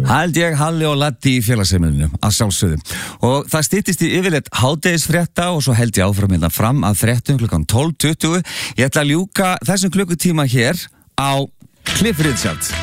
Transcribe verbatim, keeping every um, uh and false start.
Held ég, Halli og Laddi í félagsheimilinu að sjálfsögðu. Og það styttist í yfirleitt hádegisfrétta og svo held ég áfram hérna fram að fréttum klukkan tólf tuttugu. Ég ætla að ljúka þessum klukkutíma hér á Cliff Richard.